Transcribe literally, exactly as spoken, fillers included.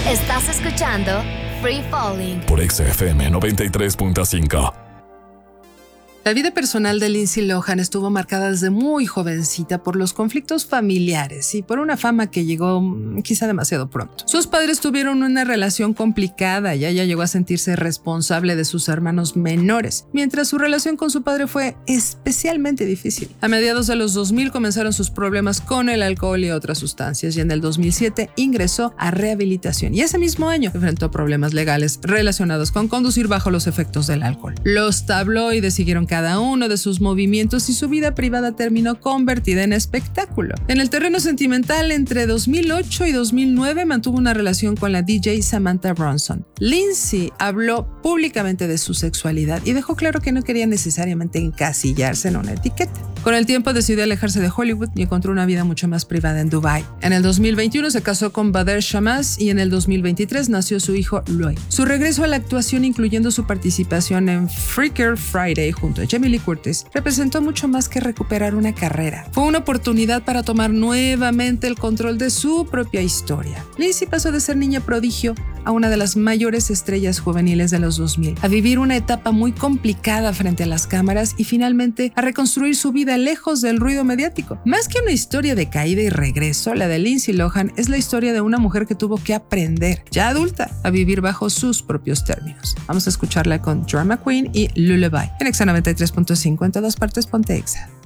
Estás escuchando Free Falling por X F M noventa y tres punto cinco. La vida personal de Lindsay Lohan estuvo marcada desde muy jovencita por los conflictos familiares y por una fama que llegó quizá demasiado pronto. Sus padres tuvieron una relación complicada y ella llegó a sentirse responsable de sus hermanos menores, mientras su relación con su padre fue especialmente difícil. A mediados de los dos mil comenzaron sus problemas con el alcohol y otras sustancias y en el dos mil siete ingresó a rehabilitación y ese mismo año enfrentó problemas legales relacionados con conducir bajo los efectos del alcohol. Los tabloides siguieron cada uno de sus movimientos y su vida privada terminó convertida en espectáculo. En el terreno sentimental, entre dos mil ocho y dos mil nueve mantuvo una relación con la D J Samantha Bronson. Lindsay habló públicamente de su sexualidad y dejó claro que no quería necesariamente encasillarse en una etiqueta. Con el tiempo decidió alejarse de Hollywood y encontró una vida mucho más privada en Dubái. En el dos mil veintiuno se casó con Bader Shammas y en el dos mil veintitrés nació su hijo Lloyd. Su regreso a la actuación, incluyendo su participación en Freaker Friday junto a Jamie Lee Curtis, representó mucho más que recuperar una carrera. Fue una oportunidad para tomar nuevamente el control de su propia historia. Lindsay pasó de ser niña prodigio a una de las mayores estrellas juveniles de los dos mil, a vivir una etapa muy complicada frente a las cámaras y finalmente a reconstruir su vida lejos del ruido mediático. Más que una historia de caída y regreso, la de Lindsay Lohan es la historia de una mujer que tuvo que aprender, ya adulta, a vivir bajo sus propios términos. Vamos a escucharla con Drama Queen y Lullaby en Exa noventa y tres punto cinco, en todas partes ponte Exa.